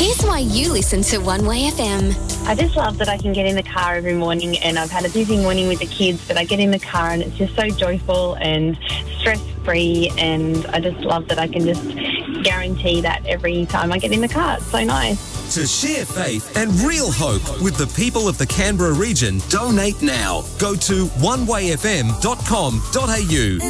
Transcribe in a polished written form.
Here's why you listen to One Way FM. I just love that I can get in the car every morning, and I've had a busy morning with the kids, but I get in the car and it's just so joyful and stress-free, and I just love that I can just guarantee that every time I get in the car. It's so nice. To share faith and real hope with the people of the Canberra region, donate now. Go to onewayfm.com.au.